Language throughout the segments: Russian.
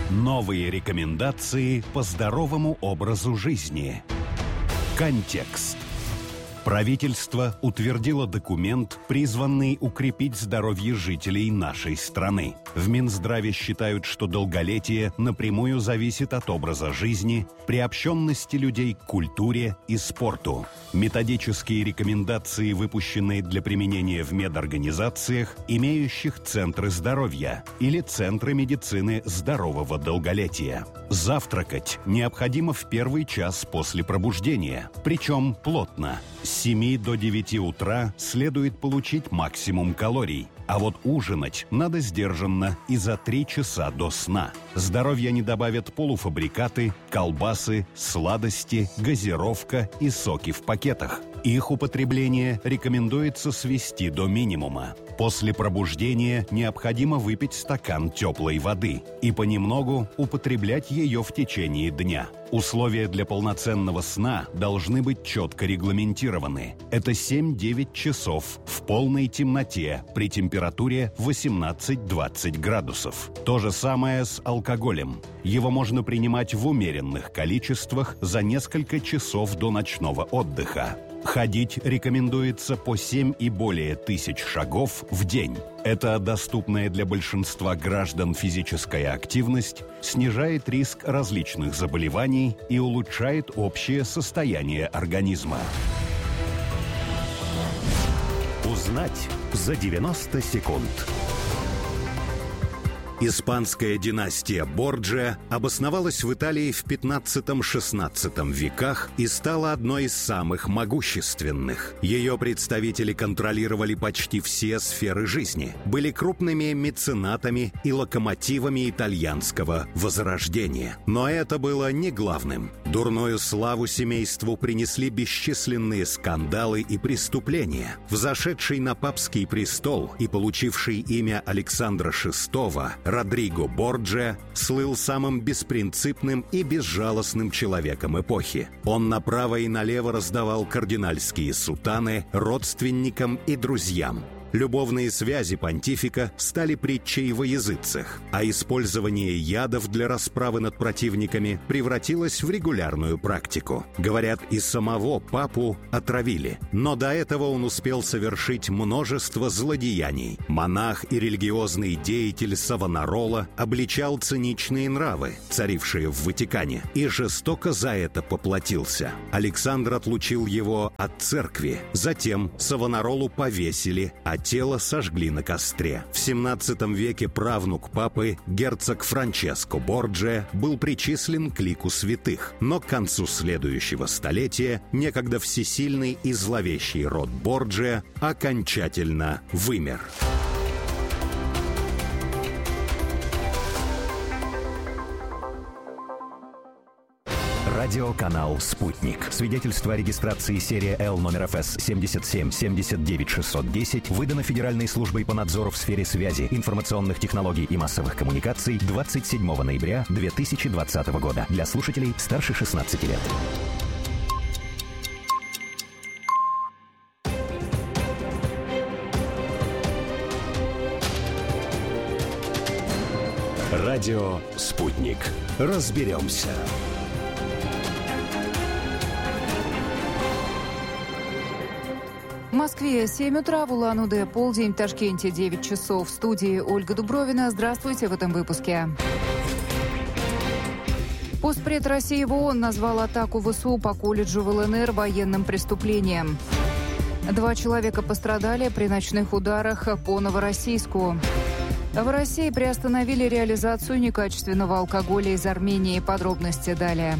Новые рекомендации по здоровому образу жизни. Контекст. Правительство утвердило документ, призванный укрепить здоровье жителей нашей страны. В Минздраве считают, что долголетие напрямую зависит от образа жизни, приобщенности людей к культуре и спорту. Методические рекомендации, выпущенные для применения в медорганизациях, имеющих центры здоровья или центры медицины здорового долголетия. Завтракать необходимо в первый час после пробуждения, причем плотно. С 7 до 9 утра следует получить максимум калорий, а вот ужинать надо сдержанно и за 3 часа до сна. Здоровья не добавят полуфабрикаты, колбасы, сладости, газировка и соки в пакетах. Их употребление рекомендуется свести до минимума. После пробуждения необходимо выпить стакан теплой воды и понемногу употреблять ее в течение дня. Условия для полноценного сна должны быть четко регламентированы. Это 7-9 часов в полной темноте при температуре 18-20 градусов. То же самое с алкоголем. Его можно принимать в умеренных количествах за несколько часов до ночного отдыха. Ходить рекомендуется по 7 и более тысяч шагов в день. Эта доступная для большинства граждан физическая активность снижает риск различных заболеваний и улучшает общее состояние организма. Узнать за 90 секунд. Испанская династия Борджиа обосновалась в Италии в 15-16 веках и стала одной из самых могущественных. Ее представители контролировали почти все сферы жизни, были крупными меценатами и локомотивами итальянского возрождения. Но это было не главным. Дурную славу семейству принесли бесчисленные скандалы и преступления. Взошедший на папский престол и получивший имя Александра VI, Родриго Борджиа слыл самым беспринципным и безжалостным человеком эпохи. Он направо и налево раздавал кардинальские сутаны родственникам и друзьям. Любовные связи понтифика стали притчей во языцах, а использование ядов для расправы над противниками превратилось в регулярную практику. Говорят, и самого папу отравили, но до этого он успел совершить множество злодеяний. Монах и религиозный деятель Савонарола обличал циничные нравы, царившие в Ватикане, и жестоко за это поплатился. Александр отлучил его от церкви, затем Савонаролу повесили, а тело сожгли на костре. В 17 веке правнук папы, герцог Франческо Борджиа, был причислен к лику святых, но к концу следующего столетия некогда всесильный и зловещий род Борджиа окончательно вымер. Радиоканал «Спутник». Свидетельство о регистрации серия Л номер ФС 77 79 610 выдано Федеральной службой по надзору в сфере связи, информационных технологий и массовых коммуникаций 27 ноября 2020 года. Для слушателей старше 16 лет. Радио «Спутник». Разберемся. В Москве 7 утра, в Улан-Удэ полдень, в Ташкенте 9 часов. В студии Ольга Дубровина. Здравствуйте в этом выпуске. Постпред России в ООН назвал атаку ВСУ по колледжу в ЛНР военным преступлением. 2 человека пострадали при ночных ударах по Новороссийску. В России приостановили реализацию некачественного алкоголя из Армении. Подробности далее.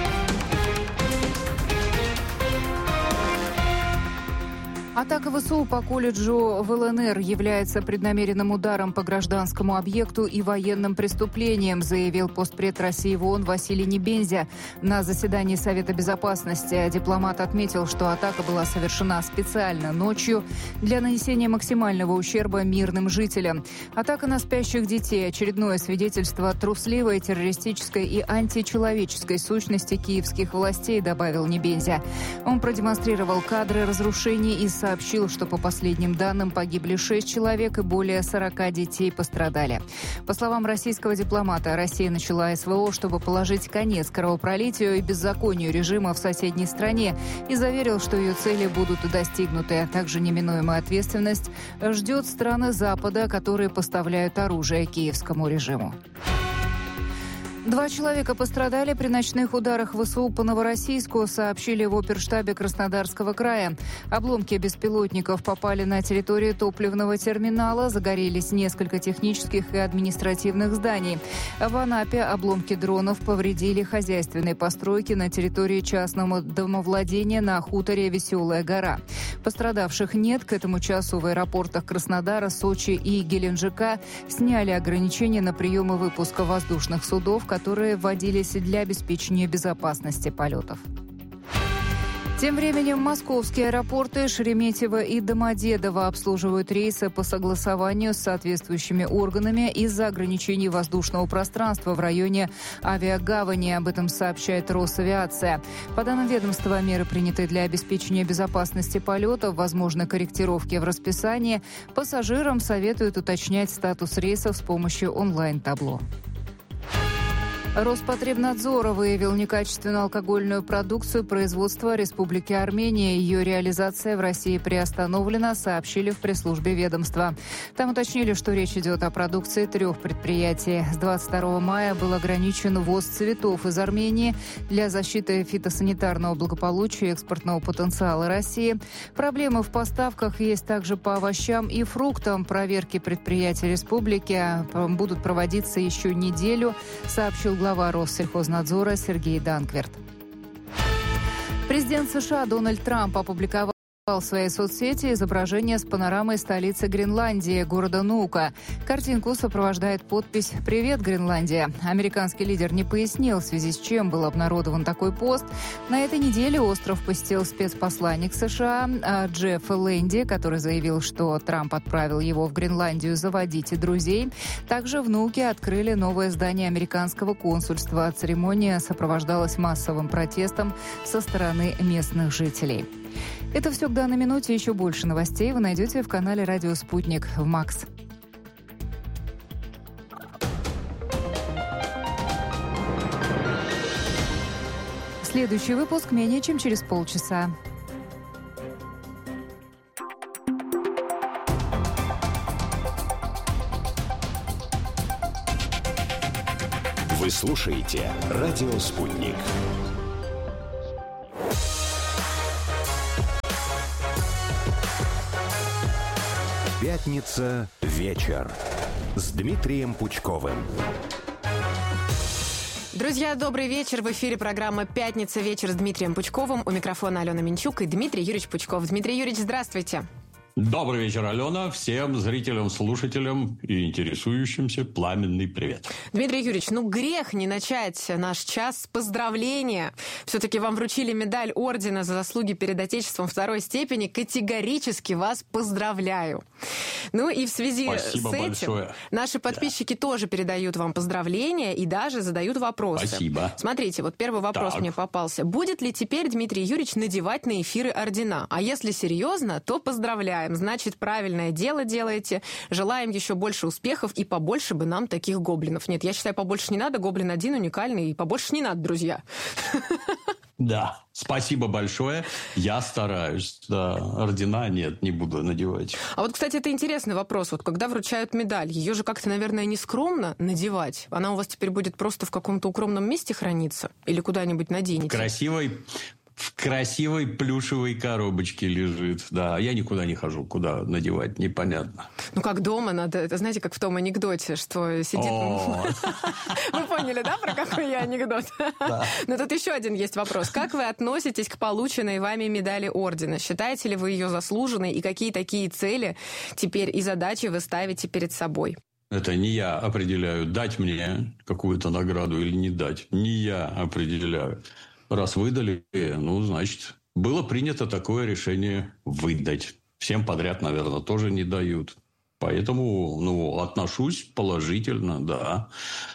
Атака ВСУ по колледжу в ЛНР является преднамеренным ударом по гражданскому объекту и военным преступлением, заявил постпред России в ООН Василий Небензя на заседании Совета Безопасности. Дипломат отметил, что атака была совершена специально ночью для нанесения максимального ущерба мирным жителям. Атака на спящих детей – очередное свидетельство трусливой, террористической и античеловеческой сущности киевских властей, добавил Небензя. Он продемонстрировал кадры разрушений и сообщений сообщил, что по последним данным погибли 6 человек и более 40 детей пострадали. По словам российского дипломата, Россия начала СВО, чтобы положить конец кровопролитию и беззаконию режима в соседней стране, и заверил, что ее цели будут достигнуты. Также неминуемая ответственность ждет страны Запада, которые поставляют оружие киевскому режиму. 2 человека пострадали при ночных ударах ВСУ по Новороссийску, сообщили в оперштабе Краснодарского края. Обломки беспилотников попали на территорию топливного терминала, загорелись несколько технических и административных зданий. В Анапе обломки дронов повредили хозяйственные постройки на территории частного домовладения на хуторе Веселая гора. Пострадавших нет. К этому часу в аэропортах Краснодара, Сочи и Геленджика сняли ограничения на прием и выпуск воздушных судов, которые вводились для обеспечения безопасности полетов. Тем временем московские аэропорты Шереметьево и Домодедово обслуживают рейсы по согласованию с соответствующими органами из-за ограничений воздушного пространства в районе авиагавани. Об этом сообщает Росавиация. По данным ведомства, меры приняты для обеспечения безопасности полетов, возможны корректировки в расписании. Пассажирам советуют уточнять статус рейсов с помощью онлайн-табло. Роспотребнадзор выявил некачественную алкогольную продукцию производства Республики Армения. Ее реализация в России приостановлена, сообщили в пресс-службе ведомства. Там уточнили, что речь идет о продукции 3 предприятий. С 22 мая был ограничен ввоз цветов из Армении для защиты фитосанитарного благополучия и экспортного потенциала России. Проблемы в поставках есть также по овощам и фруктам. Проверки предприятий республики будут проводиться еще неделю, сообщил глава Россельхознадзора Сергей Данкверт. Президент США Дональд Трамп опубликовал в своей соцсети изображение с панорамой столицы Гренландии, города Нука. Картинку сопровождает подпись «Привет, Гренландия». Американский лидер не пояснил, в связи с чем был обнародован такой пост. На этой неделе остров посетил спецпосланник США Джефф Лэнди, который заявил, что Трамп отправил его в Гренландию заводить друзей. Также в Нуке открыли новое здание американского консульства. Церемония сопровождалась массовым протестом со стороны местных жителей. Это все к данной минуте. Еще больше новостей вы найдете в канале «Радио Спутник» в МАКС. Следующий выпуск менее чем через полчаса. Вы слушаете «Радио Спутник». Пятница. Вечер. С Дмитрием Пучковым. Друзья, добрый вечер. В эфире программа «Пятница. Вечер» с Дмитрием Пучковым. У микрофона Алена Минчук и Дмитрий Юрьевич Пучков. Дмитрий Юрьевич, здравствуйте. Добрый вечер, Алена. Всем зрителям, слушателям и интересующимся пламенный привет. Дмитрий Юрьевич, грех не начать наш час с поздравления. Все-таки вам вручили медаль ордена за заслуги перед Отечеством 2-й степени. Категорически вас поздравляю. И в связи Спасибо с этим большое. Наши подписчики тоже передают вам поздравления и даже задают вопросы. Спасибо. Смотрите, первый вопрос мне попался. Будет ли теперь Дмитрий Юрьевич надевать на эфиры ордена? А если серьезно, то поздравляем. Значит, правильное дело делаете. Желаем еще больше успехов и побольше бы нам таких гоблинов. Нет, я считаю, побольше не надо. Гоблин один уникальный, и побольше не надо, друзья. Да, спасибо большое. Я стараюсь. Да, ордена нет, не буду надевать. А кстати, это интересный вопрос. Когда вручают медаль, ее же как-то, наверное, не скромно надевать. Она у вас теперь будет просто в каком-то укромном месте храниться? Или куда-нибудь наденете? В красивой плюшевой коробочке лежит. Да, я никуда не хожу. Куда надевать, непонятно. Как дома надо. Это знаете, как в том анекдоте, что сидит... Вы поняли, да, про какой я анекдот? Но тут еще один есть вопрос. Как вы относитесь к полученной вами медали ордена? Считаете ли вы ее заслуженной? И какие такие цели теперь и задачи вы ставите перед собой? Это не я определяю, дать мне какую-то награду или не дать. Не я определяю. Раз выдали, значит, было принято такое решение выдать. Всем подряд, наверное, тоже не дают. Поэтому, отношусь положительно, да.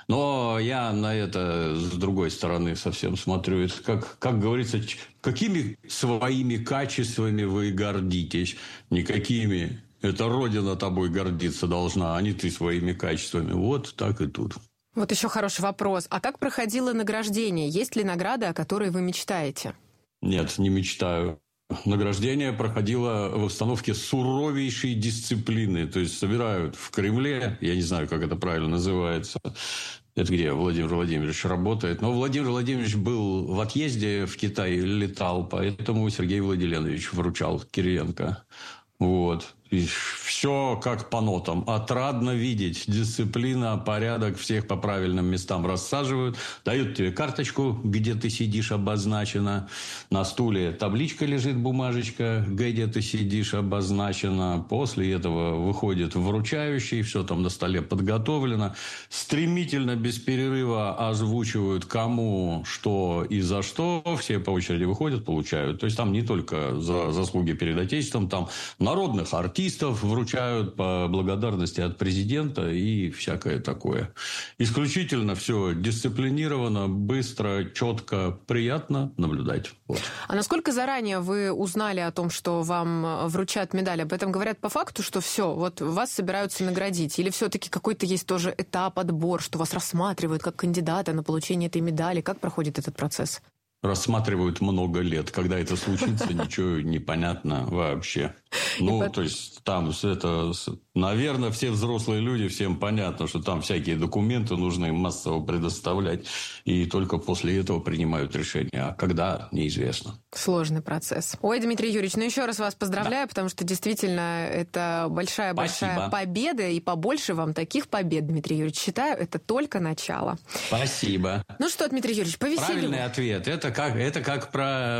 Но я на это с другой стороны совсем смотрю. Это как говорится, какими своими качествами вы гордитесь? Никакими. Это Родина тобой гордиться должна, а не ты своими качествами. Вот так и тут. Вот еще хороший вопрос. А как проходило награждение? Есть ли награда, о которой вы мечтаете? Нет, не мечтаю. Награждение проходило в обстановке суровейшей дисциплины. То есть, собирают в Кремле, я не знаю, как это правильно называется. Это где Владимир Владимирович работает. Но Владимир Владимирович был в отъезде в Китай, летал, поэтому Сергей Владимирович вручал Кириенко. Вот. И все как по нотам. Отрадно видеть. Дисциплина, порядок, всех по правильным местам рассаживают. Дают тебе карточку, где ты сидишь, обозначено. На стуле табличка лежит, бумажечка, где ты сидишь, обозначено. После этого выходит вручающий. Все там на столе подготовлено. Стремительно, без перерыва озвучивают, кому, что и за что. Все по очереди выходят, получают. То есть, там не только за заслуги перед Отечеством, там народных артистов вручают по благодарности от президента и всякое такое. Исключительно все дисциплинировано, быстро, четко, приятно наблюдать. Вот. А насколько заранее вы узнали о том, что вам вручат медаль? Об этом говорят по факту, что все, вот вас собираются наградить? Или все-таки какой-то есть тоже этап, отбор, что вас рассматривают как кандидата на получение этой медали? Как проходит этот процесс? Рассматривают много лет. Когда это случится, ничего не понятно вообще. То есть, там это... Наверное, все взрослые люди, всем понятно, что там всякие документы нужно им массово предоставлять. И только после этого принимают решение. А когда, неизвестно. Сложный процесс. Ой, Дмитрий Юрьевич, еще раз вас поздравляю, потому что действительно это большая-большая победа. И побольше вам таких побед, Дмитрий Юрьевич. Считаю, это только начало. Спасибо. Ну что, Дмитрий Юрьевич, повеселее. Правильный ответ. Это как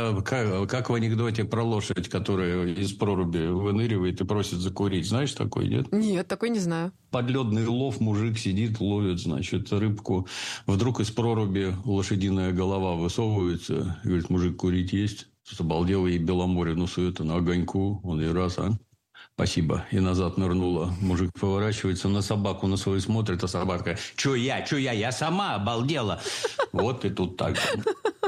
в анекдоте про лошадь, которая из проруби выныривает и просит закурить. Знаешь такой, нет? Нет, такой не знаю. Подледный лов, мужик сидит, ловит, значит, рыбку. Вдруг из проруби лошадиная голова высовывается. И говорит, мужик, курить есть? Тут обалдел, и Беломорину сует на огоньку. Он и раз, спасибо. И назад нырнула. Мужик поворачивается, на собаку на свою смотрит, а собака, Че я сама обалдела. Вот и тут так же.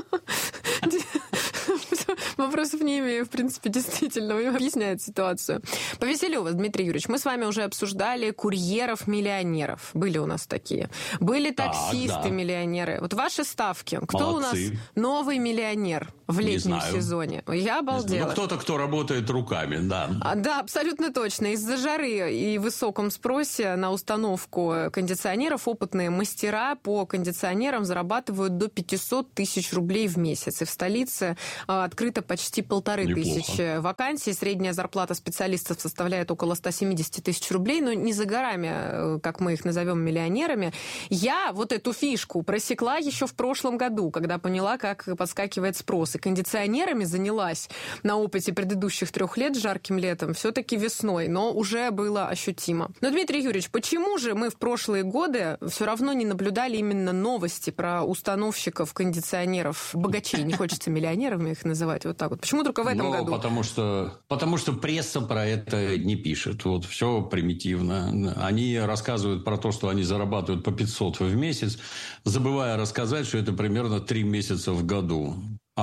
Вопросов не имею, в принципе, действительно, объясняет ситуацию. Повеселю вас, Дмитрий Юрьевич. Мы с вами уже обсуждали курьеров-миллионеров. Были у нас такие. Были таксисты-миллионеры. Вот ваши ставки. Кто Молодцы. у нас новый миллионер в летнем сезоне? Я обалдела. Кто-то, кто работает руками, да. Да, абсолютно точно. Из-за жары и высоком спросе на установку кондиционеров опытные мастера по кондиционерам зарабатывают до 500 тысяч рублей в месяц. И в столице открыто почти 1500 вакансий. Средняя зарплата специалистов составляет около 170 тысяч рублей. Но не за горами, как мы их назовем, миллионерами. Я вот эту фишку просекла еще в прошлом году, когда поняла, как подскакивает спрос. И кондиционерами занялась на опыте предыдущих 3 лет с жарким летом все-таки весной, но уже было ощутимо. Но, Дмитрий Юрьевич, почему же мы в прошлые годы все равно не наблюдали именно новости про установщиков кондиционеров, богачей, не хочется миллионерами их называть, вот так вот. Почему только в этом году? Потому что пресса про это не пишет. Вот все примитивно. Они рассказывают про то, что они зарабатывают по 500 в месяц, забывая рассказать, что это примерно 3 месяца в году.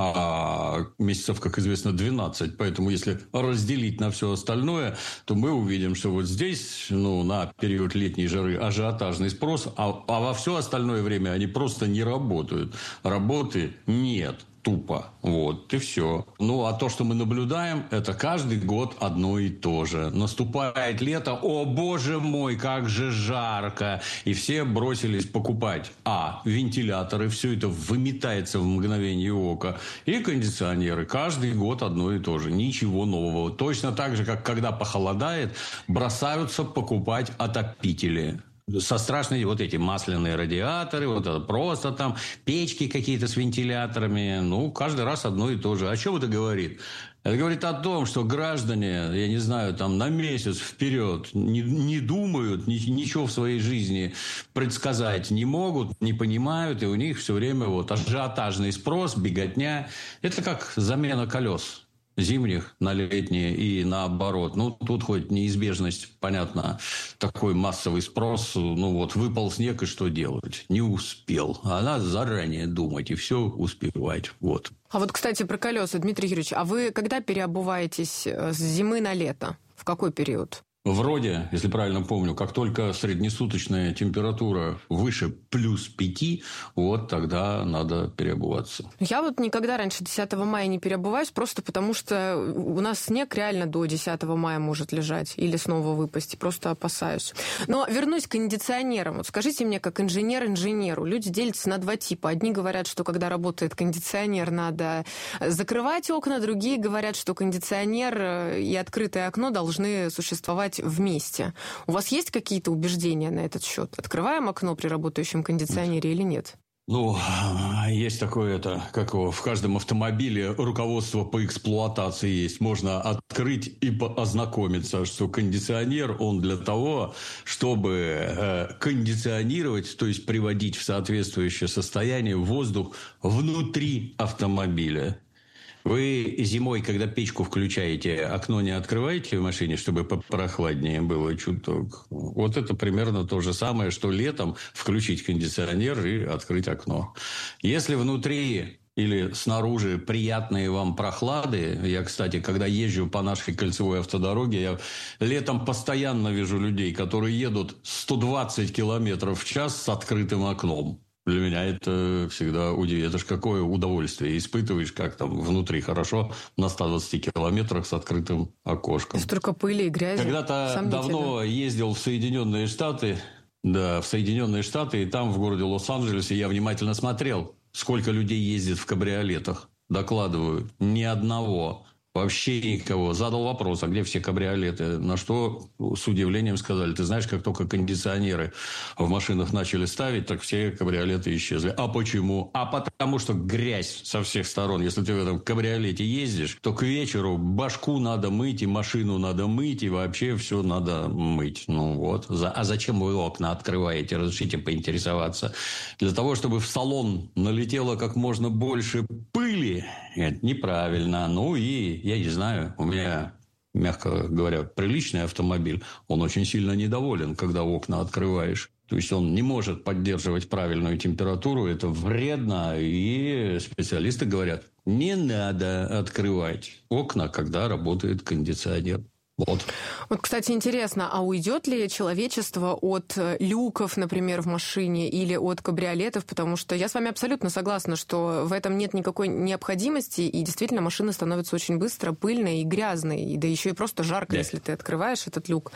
А месяцев, как известно, 12. Поэтому, если разделить на все остальное, то мы увидим, что вот здесь, на период летней жары ажиотажный спрос, а во все остальное время они просто не работают. Работы нет. Тупо. Вот, и все. А то, что мы наблюдаем, это каждый год одно и то же. Наступает лето, о боже мой, как же жарко. И все бросились покупать. Вентиляторы, все это выметается в мгновение ока. И кондиционеры. Каждый год одно и то же. Ничего нового. Точно так же, как когда похолодает, бросаются покупать отопители. Со страшными вот эти масляные радиаторы, вот это просто там печки какие-то с вентиляторами. Каждый раз одно и то же. О чем это говорит? Это говорит о том, что граждане, я не знаю, там на месяц вперед не думают, ничего в своей жизни предсказать не могут, не понимают, и у них все время вот ажиотажный спрос, беготня. Это как замена колес. зимних на летние и наоборот. Ну, тут хоть неизбежность, понятно, такой массовый спрос. Ну, вот выпал снег, и что делать? Не успел. А надо заранее думать и все успевать. Вот. А вот, кстати, про колеса, Дмитрий Юрьевич, а вы когда переобуваетесь с зимы на лето? В какой период? Вроде, если правильно помню, как только среднесуточная температура выше плюс 5, вот тогда надо переобуваться. Я вот никогда раньше 10 мая не переобуваюсь, просто потому что у нас снег реально до 10 мая может лежать или снова выпасть, просто опасаюсь. Но вернусь к кондиционерам. Вот скажите мне, как инженер инженеру, люди делятся на два типа. Одни говорят, что когда работает кондиционер, надо закрывать окна, другие говорят, что кондиционер и открытое окно должны существовать вместе. У вас есть какие-то убеждения на этот счет? Открываем окно при работающем кондиционере или нет? Ну, есть такое, как в каждом автомобиле руководство по эксплуатации есть. Можно открыть и ознакомиться, что кондиционер, он для того, чтобы кондиционировать, то есть приводить в соответствующее состояние воздух внутри автомобиля. Вы зимой, когда печку включаете, окно не открываете в машине, чтобы попрохладнее было чуток? Вот это примерно то же самое, что летом включить кондиционер и открыть окно. Если внутри или снаружи приятные вам прохлады, я, кстати, когда езжу по нашей кольцевой автодороге, я летом постоянно вижу людей, которые едут 120 километров в час с открытым окном. Для меня это всегда удивительно. Это же какое удовольствие. Испытываешь, как там внутри хорошо на 120 километрах с открытым окошком. Столько пыли и грязи. Когда-то давно ездил в Соединенные Штаты. Да, в Соединенные Штаты. И там, в городе Лос-Анджелесе, я внимательно смотрел, сколько людей ездит в кабриолетах. Докладываю, ни одного. Вообще никого. Задал вопрос, а где все кабриолеты? На что с удивлением сказали, ты знаешь, как только кондиционеры в машинах начали ставить, так все кабриолеты исчезли. А почему? А потому что грязь со всех сторон. Если ты в этом кабриолете ездишь, то к вечеру башку надо мыть, и машину надо мыть, и вообще все надо мыть. Ну вот. А зачем вы окна открываете? Разрешите поинтересоваться. Для того, чтобы в салон налетело как можно больше пыли. Это неправильно. Ну и я не знаю, у меня, мягко говоря, приличный автомобиль. Он очень сильно недоволен, когда окна открываешь. То есть он не может поддерживать правильную температуру. Это вредно. И специалисты говорят, не надо открывать окна, когда работает кондиционер. Вот, кстати, интересно, а уйдет ли человечество от люков, например, в машине или от кабриолетов? Потому что я с вами абсолютно согласна, что в этом нет никакой необходимости, и действительно машина становится очень быстро пыльной и грязной, и да еще и просто жарко, если ты открываешь этот люк,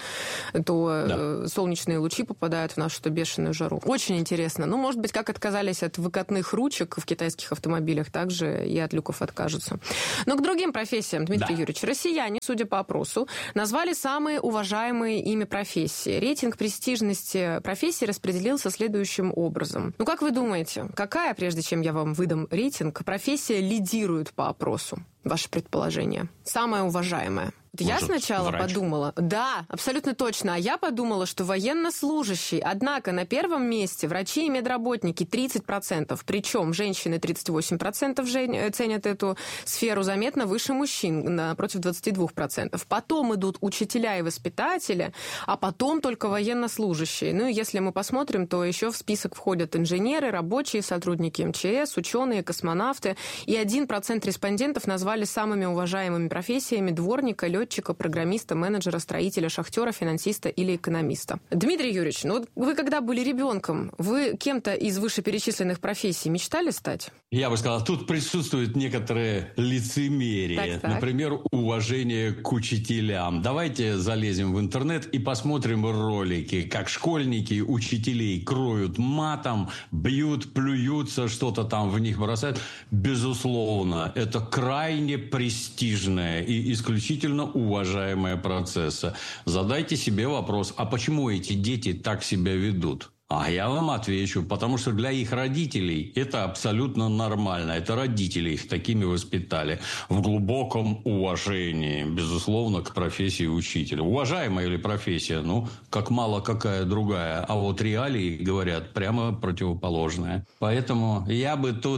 то солнечные лучи попадают в нашу бешеную жару. Очень интересно. Ну, может быть, как отказались от выкатных ручек в китайских автомобилях, так же и от люков откажутся. Но к другим профессиям, Дмитрий Юрьевич, россияне, судя по опросу, назвали самые уважаемые ими профессии. Рейтинг престижности профессий распределился следующим образом. Ну, как вы думаете, какая, прежде чем я вам выдам рейтинг, профессия лидирует по опросу? Ваше предположение. Самая уважаемая. Я сначала подумала, да, абсолютно точно, а я подумала, что военнослужащий, однако на первом месте врачи и медработники 30%, причем женщины 38% ценят эту сферу заметно выше мужчин, напротив 22%. Потом идут учителя и воспитатели, а потом только военнослужащие. Ну и если мы посмотрим, то еще в список входят инженеры, рабочие, сотрудники МЧС, ученые, космонавты, и 1% респондентов назвали самыми уважаемыми профессиями дворника, летчика, программиста, менеджера, строителя, шахтера, финансиста или экономиста. Дмитрий Юрьевич, ну вы когда были ребенком, вы кем-то из вышеперечисленных профессий мечтали стать? Я бы сказал, тут присутствует некоторое лицемерие. Так. Например, уважение к учителям. Давайте залезем в интернет и посмотрим ролики, как школьники учителей кроют матом, бьют, плюются, что-то там в них бросают. Безусловно, это крайне престижная и исключительно уважаемая процесса. Задайте себе вопрос, а почему эти дети так себя ведут? А я вам отвечу, потому что для их родителей это абсолютно нормально. Это родители их такими воспитали. В глубоком уважении, безусловно, к профессии учителя. Уважаемая ли профессия? Ну, как мало какая другая. А вот реалии, говорят, прямо противоположное. Поэтому я бы тут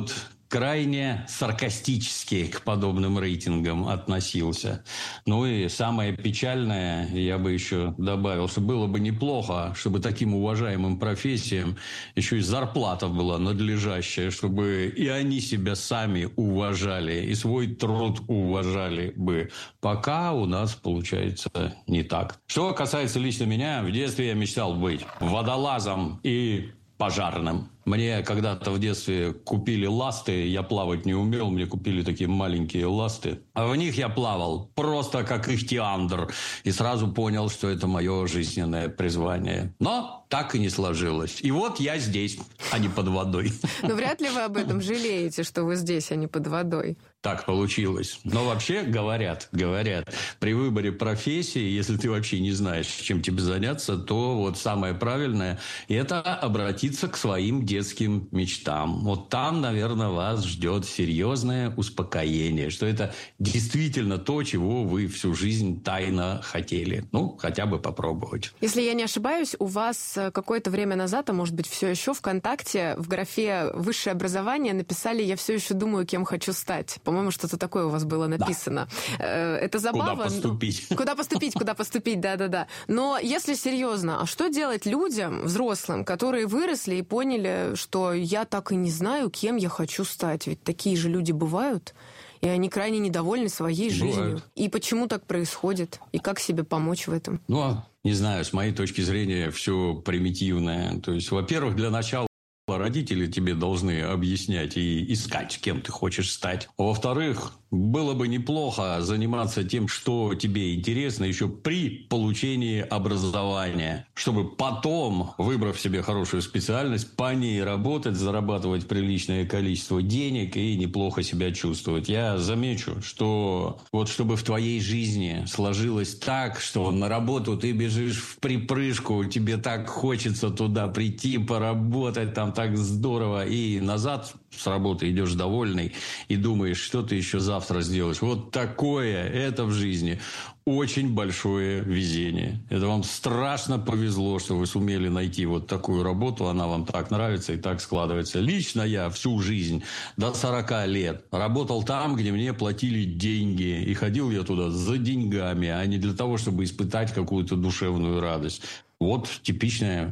крайне саркастически к подобным рейтингам относился. Ну и самое печальное, я бы еще добавил, что было бы неплохо, чтобы таким уважаемым профессиям еще и зарплата была надлежащая, чтобы и они себя сами уважали, и свой труд уважали бы. Пока у нас получается не так. Что касается лично меня, в детстве я мечтал быть водолазом и пожарным. Мне когда-то в детстве купили ласты, я плавать не умел, мне купили такие маленькие ласты. А в них я плавал просто как ихтиандр. И сразу понял, что это мое жизненное призвание. Но так и не сложилось. И вот я здесь, а не под водой. Но вряд ли вы об этом жалеете, что вы здесь, а не под водой. Так получилось. Но вообще говорят, при выборе профессии, если ты вообще не знаешь, чем тебе заняться, то вот самое правильное – это обратиться к своим детским мечтам. Вот там, наверное, вас ждет серьезное успокоение, что это действительно то, чего вы всю жизнь тайно хотели. Ну, хотя бы попробовать. Если я не ошибаюсь, у вас какое-то время назад, а может быть, все еще ВКонтакте в графе «Высшее образование» написали «Я все еще думаю, кем хочу стать». По-моему, что-то такое у вас было написано. Да. Это забавно. Куда поступить, да. Но если серьезно, а что делать людям, взрослым, которые выросли и поняли, что я так и не знаю, кем я хочу стать? Ведь такие же люди бывают, и они крайне недовольны своей жизнью. И почему так происходит? И как себе помочь в этом? Ну, не знаю, с моей точки зрения, все примитивное. То есть, во-первых, для начала родители тебе должны объяснять и искать, кем ты хочешь стать. А во-вторых, было бы неплохо заниматься тем, что тебе интересно, еще при получении образования, чтобы потом, выбрав себе хорошую специальность, по ней работать, зарабатывать приличное количество денег и неплохо себя чувствовать. Я замечу, что вот чтобы в твоей жизни сложилось так, что на работу ты бежишь в припрыжку, тебе так хочется туда прийти, поработать, там так здорово, и назад с работы идешь довольный и думаешь, что ты еще завтра сделаешь. Вот такое это в жизни очень большое везение. Это вам страшно повезло, что вы сумели найти вот такую работу, она вам так нравится и так складывается. Лично я всю жизнь до 40 лет работал там, где мне платили деньги, и ходил я туда за деньгами, а не для того, чтобы испытать какую-то душевную радость. Вот типичная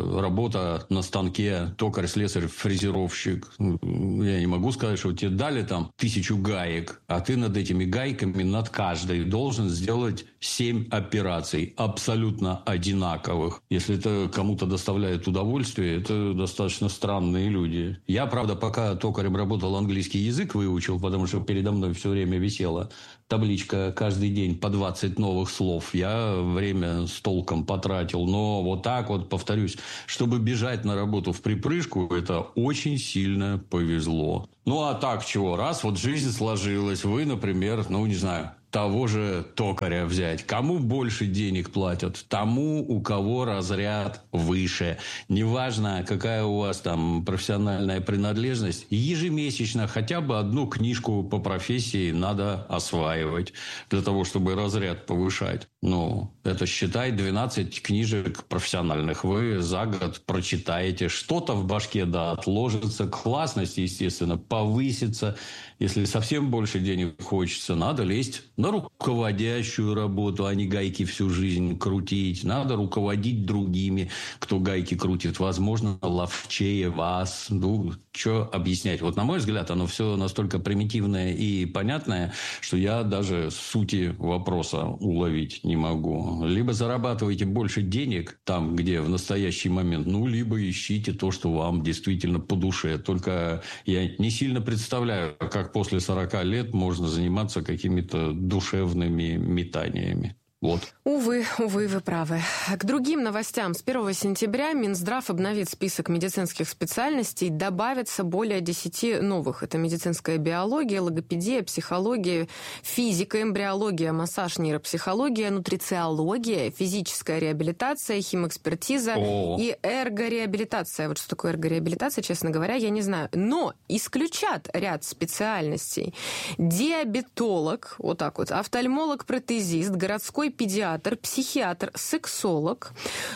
работа на станке, токарь, слесарь, фрезеровщик. Я не могу сказать, что тебе дали там 1000 гаек, а ты над этими гайками, над каждой должен сделать 7 операций, абсолютно одинаковых. Если это кому-то доставляет удовольствие, это достаточно странные люди. Я, правда, пока токарем работал, английский язык выучил, потому что передо мной все время висела табличка каждый день по 20 новых слов. Я время с толком потратил. Но вот так вот, повторюсь, чтобы бежать на работу в припрыжку, это очень сильно повезло. Ну, а так чего? Раз вот жизнь сложилась, вы, например, не знаю, того же токаря взять. Кому больше денег платят? Тому, у кого разряд выше. Неважно, какая у вас там профессиональная принадлежность, ежемесячно хотя бы одну книжку по профессии надо осваивать для того, чтобы разряд повышать. Это считай 12 книжек профессиональных. Вы за год прочитаете. Что-то в башке, отложится. Классность, естественно, повысится. Если совсем больше денег хочется, надо лезть на руководящую работу, а не гайки всю жизнь крутить. Надо руководить другими, кто гайки крутит. Возможно, ловчее вас. Что объяснять? Вот, на мой взгляд, оно все настолько примитивное и понятное, что я даже сути вопроса уловить не могу. Либо зарабатывайте больше денег там, где в настоящий момент, либо ищите то, что вам действительно по душе. Только я не сильно представляю, как после 40 лет можно заниматься какими-то душевными метаниями. Вот. Увы, вы правы. К другим новостям. С 1 сентября Минздрав обновит список медицинских специальностей. Добавится более 10 новых. Это медицинская биология, логопедия, психология, физика, эмбриология, массаж, нейропсихология, нутрициология, физическая реабилитация, химэкспертиза и эргореабилитация. Вот что такое эргореабилитация, честно говоря, я не знаю. Но исключат ряд специальностей. Диабетолог, вот так вот, офтальмолог-протезист, городской врачевой педиатр, психиатр, сексолог,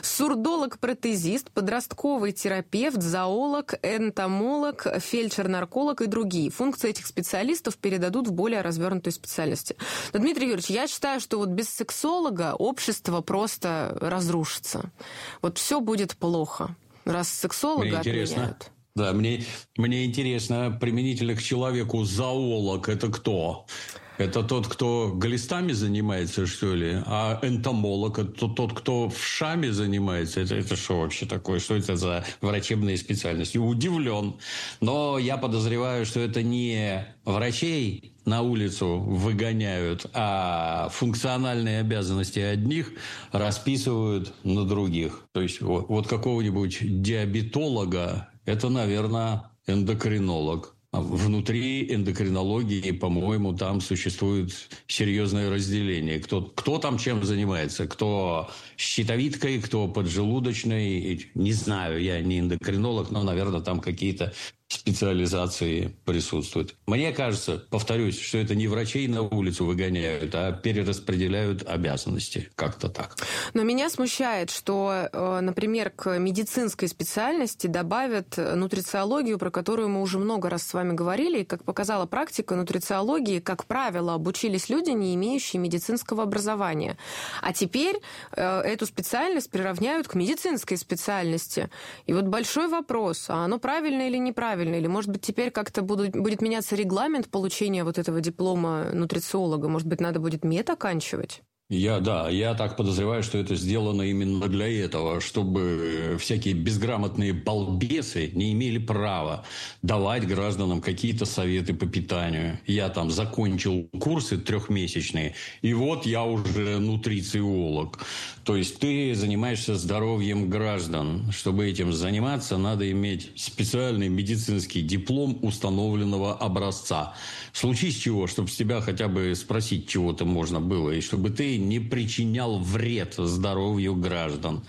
сурдолог-протезист, подростковый терапевт, зоолог, энтомолог, фельдшер-нарколог и другие. Функции этих специалистов передадут в более развернутой специальности. Но, Дмитрий Юрьевич, я считаю, что вот без сексолога общество просто разрушится. Вот все будет плохо, раз сексолога отменяют. Да, мне интересно, применительно к человеку зоолог – это кто? Это тот, кто глистами занимается, что ли? А энтомолог – это тот, кто вшами занимается? Это что вообще такое? Что это за врачебные специальности? Удивлен. Но я подозреваю, что это не врачей на улицу выгоняют, а функциональные обязанности одних расписывают на других. То есть, вот какого-нибудь диабетолога – это, наверное, эндокринолог. Внутри эндокринологии, по-моему, там существует серьезное разделение. Кто там чем занимается? Кто щитовидкой, кто поджелудочной? Не знаю, я не эндокринолог, но, наверное, там какие-то специализации присутствуют. Мне кажется, повторюсь, что это не врачей на улицу выгоняют, а перераспределяют обязанности. Как-то так. Но меня смущает, что, например, к медицинской специальности добавят нутрициологию, про которую мы уже много раз с вами говорили. И, как показала практика, нутрициологии, как правило, обучились люди, не имеющие медицинского образования. А теперь эту специальность приравняют к медицинской специальности. И вот большой вопрос, а оно правильно или неправильно? Или, может быть, теперь как-то будет меняться регламент получения вот этого диплома нутрициолога? Может быть, надо будет мед оканчивать? Я так подозреваю, что это сделано именно для этого, чтобы всякие безграмотные балбесы не имели права давать гражданам какие-то советы по питанию. Я там закончил курсы 3-месячные, и вот я уже нутрициолог. То есть ты занимаешься здоровьем граждан. Чтобы этим заниматься, надо иметь специальный медицинский диплом установленного образца. Случись чего, чтобы с тебя хотя бы спросить чего-то можно было, и чтобы ты не причинял вред здоровью граждан.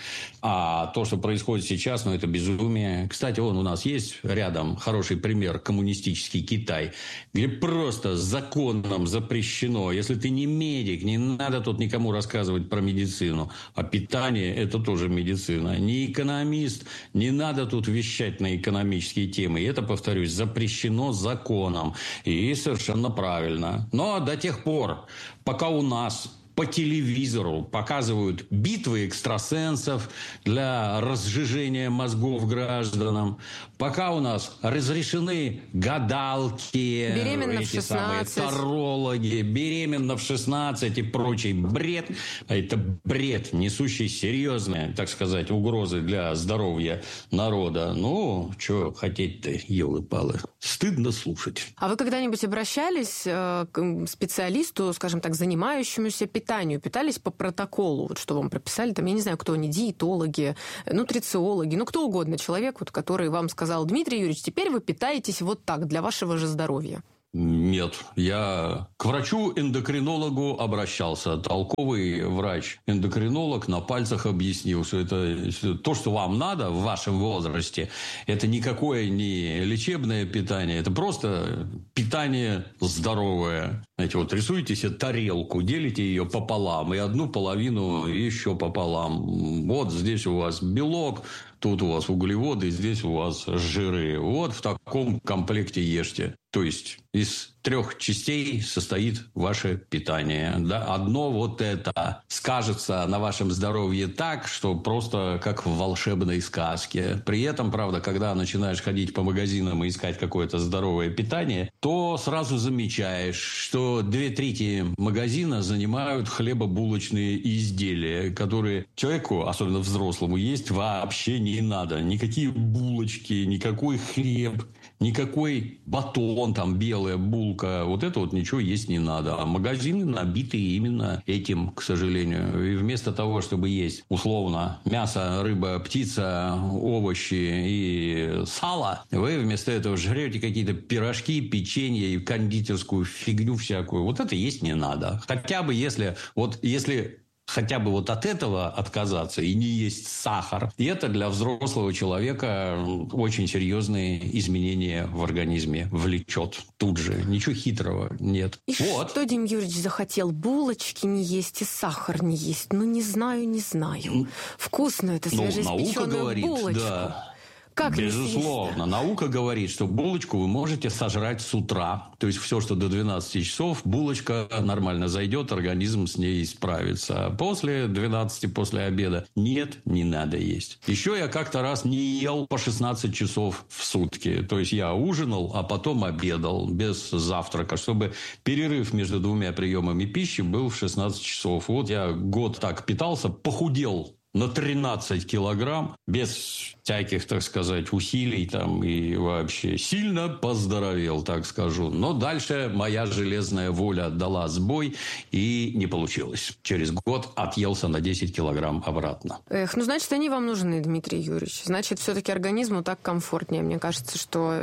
А то, что происходит сейчас, это безумие. Кстати, у нас есть рядом хороший пример, коммунистический Китай, где просто законом запрещено, если ты не медик, не надо тут никому рассказывать про медицину. А питание – это тоже медицина. Не экономист, не надо тут вещать на экономические темы. И это, повторюсь, запрещено законом. И совершенно правильно. Но до тех пор, пока у нас по телевизору показывают битвы экстрасенсов для разжижения мозгов гражданам, пока у нас разрешены гадалки, эти самые тарологи, беременна в 16 и прочий бред, а это бред, несущий серьезные, так сказать, угрозы для здоровья народа. Что хотеть-то, елы-палы. Стыдно слушать. А вы когда-нибудь обращались к специалисту, скажем так, занимающемуся питанию, питались по протоколу, вот что вам прописали, там, я не знаю, кто они, диетологи, нутрициологи, кто угодно, человек, который вам сказал: Дмитрий Юрьевич, теперь вы питаетесь вот так, для вашего же здоровья? Нет, я к врачу-эндокринологу обращался. Толковый врач-эндокринолог на пальцах объяснил, что это то, что вам надо в вашем возрасте, это никакое не лечебное питание, это просто питание здоровое. Знаете, рисуете себе тарелку, делите ее пополам, и одну половину еще пополам. Вот здесь у вас белок, тут у вас углеводы, здесь у вас жиры. Вот в таком комплекте ешьте. То есть из 3 частей состоит ваше питание. Да? Одно это скажется на вашем здоровье так, что просто как в волшебной сказке. При этом, правда, когда начинаешь ходить по магазинам и искать какое-то здоровое питание, то сразу замечаешь, что 2/3 магазина занимают хлебобулочные изделия, которые человеку, особенно взрослому, есть вообще не надо. Никакие булочки, никакой хлеб, никакой батон, там белая булка, это ничего есть не надо. А магазины набиты именно этим, к сожалению. И вместо того, чтобы есть условно мясо, рыба, птица, овощи и сало, вы вместо этого жрете какие-то пирожки, печенье и кондитерскую фигню всякую. Это есть не надо. Хотя бы если хотя бы вот от этого отказаться и не есть сахар. И это для взрослого человека очень серьезные изменения в организме влечет тут же. Ничего хитрого нет. И что Дим Юрьевич захотел? Булочки не есть и сахар не есть? Ну, не знаю. Вкусную это свежеиспеченную булочку. Да. Как безусловно. Наука говорит, что булочку вы можете сожрать с утра. То есть, все, что до 12 часов, булочка нормально зайдет, организм с ней справится. А после 12, после обеда, нет, не надо есть. Еще я как-то раз не ел по 16 часов в сутки. То есть, я ужинал, а потом обедал без завтрака, чтобы перерыв между двумя приемами пищи был в 16 часов. Вот я год так питался, похудел на 13 килограмм, без всяких, так сказать, усилий там и вообще сильно поздоровел, так скажу. Но дальше моя железная воля дала сбой и не получилось. Через год отъелся на 10 килограмм обратно. Значит, они вам нужны, Дмитрий Юрьевич. Значит, все-таки организму так комфортнее. Мне кажется, что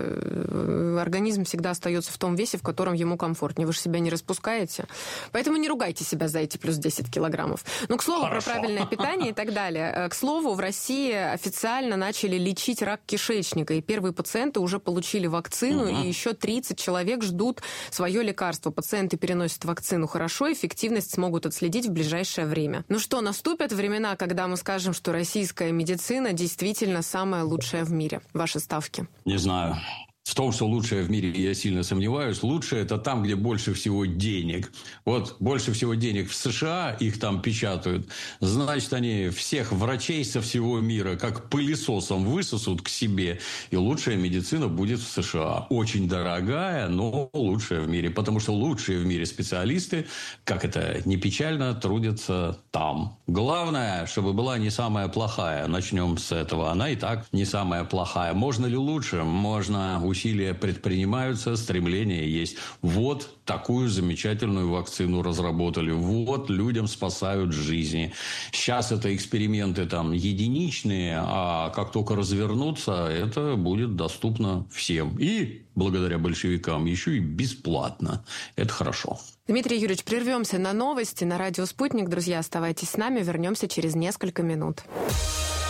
организм всегда остается в том весе, в котором ему комфортнее. Вы же себя не распускаете. Поэтому не ругайте себя за эти плюс 10 килограммов. Ну, к слову, про правильное питание и так далее. К слову, в России официально начали лечить рак кишечника, и первые пациенты уже получили вакцину, и еще 30 человек ждут свое лекарство. Пациенты переносят вакцину хорошо, эффективность смогут отследить в ближайшее время. Ну что, наступят времена, когда мы скажем, что российская медицина действительно самая лучшая в мире? Ваши ставки? Не знаю. В том, что лучшее в мире, я сильно сомневаюсь. Лучшее – это там, где больше всего денег. Вот больше всего денег в США, их там печатают. Значит, они всех врачей со всего мира как пылесосом высосут к себе. И лучшая медицина будет в США. Очень дорогая, но лучшая в мире. Потому что лучшие в мире специалисты, как это ни печально, трудятся там. Главное, чтобы была не самая плохая. Начнем с этого. Она и так не самая плохая. Можно ли лучше? Можно. Усилия предпринимаются, стремления есть. Вот такую замечательную вакцину разработали. Вот людям спасают жизни. Сейчас это эксперименты там единичные, а как только развернутся, это будет доступно всем. И благодаря большевикам еще и бесплатно. Это хорошо. Дмитрий Юрьевич, прервемся на новости на радио «Спутник». Друзья, оставайтесь с нами. Вернемся через несколько минут.